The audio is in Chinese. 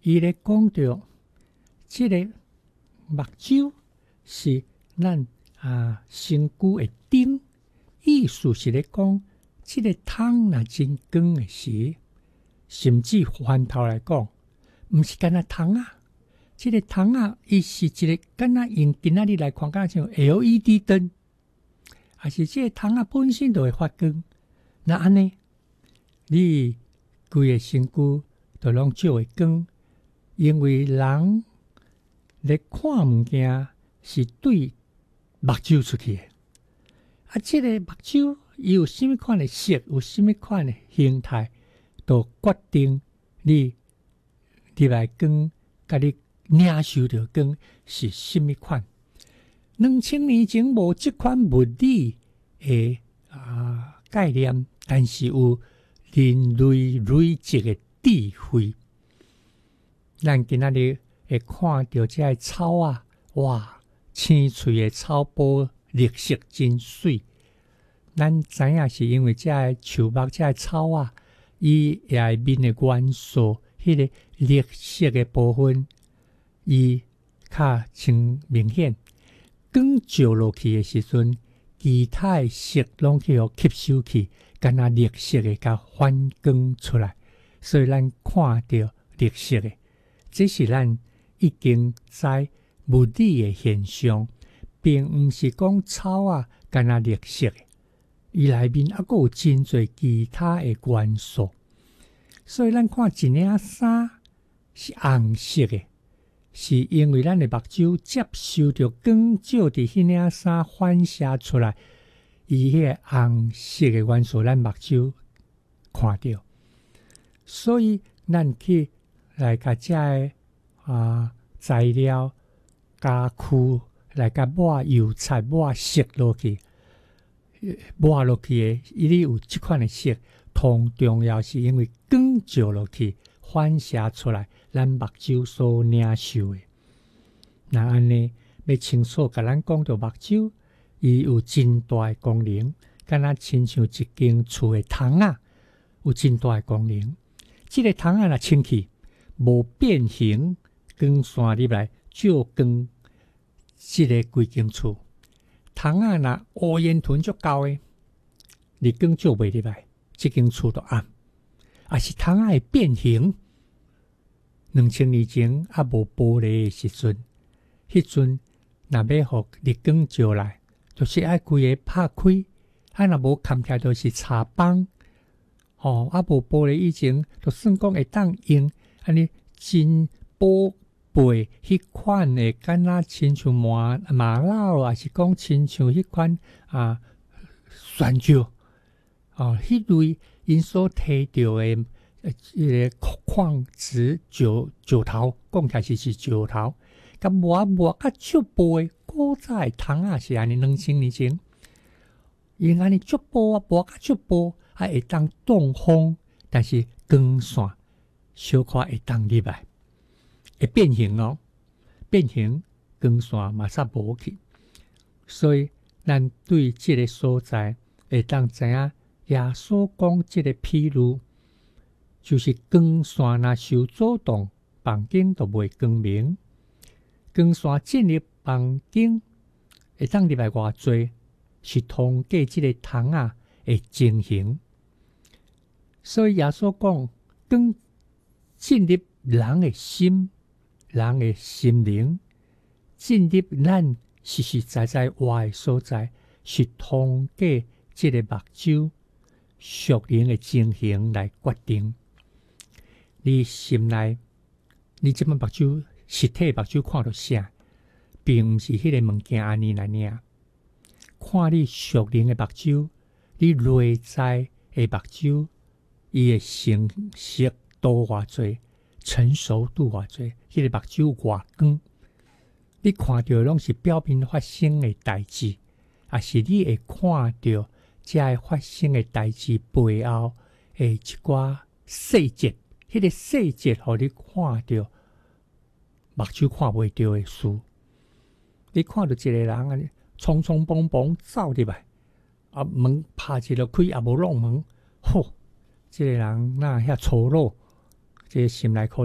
伊咧讲到，即个目睭是咱身躯的顶，意思是咧讲，即个窗若真光的时，甚至翻头来讲，毋是干那窗啊，即个窗啊，伊是一个干那用今仔日来看，干像 LED 灯，还是即个窗啊本身就会发光。那安尼，你规个身躯就拢照会光，因为人咧看物件是对目睭出去的。即个目睭伊有啥物款的色，有啥物款的形态，就决定你入来光，甲你领受到光是啥物款。2000年前无即款物理的概念，但是有人类累积的智慧。咱今仔日会看到这个草啊，哇，青翠的草波，绿色真水。咱知影是因为这个树木、这个草啊，伊下面的元素，迄个绿色的部分，伊较清明显。光照落去的时阵，其他的色拢去互吸收去，敢若绿色的甲反光出来，所以咱看到绿色的，这是咱已经知物理的现象，并毋是讲草啊敢若绿色的，伊内面还佫有真侪其他的元素，所以咱看一领衫是红色的，是因为咱的目睭接受到光照伫迄领衫反射出来，伊迄个红色的元素，咱目睭看到，所以咱去来甲这个材料加工来甲抹油彩抹色落去，抹落去的，伊有即款的色，同重要是因为光照落去反射出来，咱目睭所领受的。那安尼要清楚甲咱讲到目睭，伊有真大的功能，敢若亲像一间厝的窗啊，有真大的功能。即个窗啊若清气，无变形，光线入来照光，即个规间厝。窗啊若乌烟团足够的，日光照袂入来，即间厝就暗。啊是窗啊会变形。2000年前还无玻璃的时阵，迄阵若要互日光照来，就是爱规个拍开，啊若无冚起来就是插帮。啊无玻璃以前，就算讲会当用安尼真宝贝迄款的，敢若亲像麻佬，还是讲亲像迄款酸石迄类因所摕到的迄个矿石石头，讲起来是石头，甲磨甲足薄的古早的窗啊是安尼2000年前，因安尼足薄磨甲足薄，会当挡风，但是光线小可会当入来，会变形哦，变形光线马上无去，所以咱对这个所在会当知影耶稣讲这个譬喻，就是光线若受阻挡，房间就袂光明。光线进入房间，会当入来偌济，是通过这个窗啊的情形。所以耶稣讲，光进入人的心，人的心灵，进入咱实实在在活的所在，是通过这个目睭属灵的情形来决定。你心内，你这么目睭实体目睭看到啥，并不是迄个物件安尼来领。看你属灵的目睭，你内在的目睭，伊的成熟度偌济，成熟度偌济，迄个目睭偌光，你看到拢是表面发生的代志，也是你会看到这会发生的代志背后的一寡细节。迄个细节，互你看到目睭看袂到的事。你看到一个人安尼匆匆忙忙走入来，门拍一个开，也无弄门，吼，这个人哪遐粗鲁，这个心内可